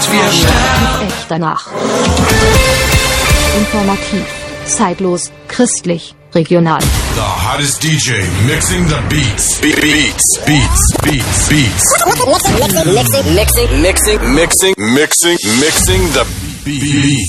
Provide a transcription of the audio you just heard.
wir sterben. Echt danach. Informativ, zeitlos, christlich, regional. The hottest DJ mixing the beats. Mixing the beats.